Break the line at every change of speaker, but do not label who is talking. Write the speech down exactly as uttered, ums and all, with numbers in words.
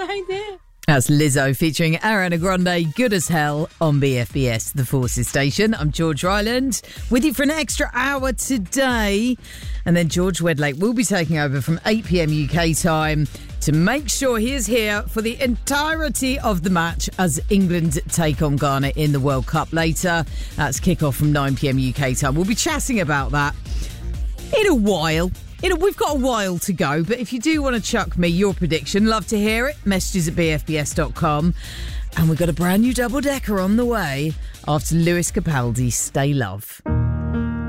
I did.
That's Lizzo featuring Ariana Grande, Good as Hell, on B F B S, the Forces Station. I'm George Ryland, with you for an extra hour today. And then George Wedlake will be taking over from eight p.m. U K time to make sure he is here for the entirety of the match as England take on Ghana in the World Cup later. That's kick-off from nine p.m. U K time. We'll be chatting about that in a while. You know, we've got a while to go, but if you do want to chuck me your prediction, love to hear it. Messages at b f b s dot com. And we've got a brand new double-decker on the way after Lewis Capaldi's Stay Love.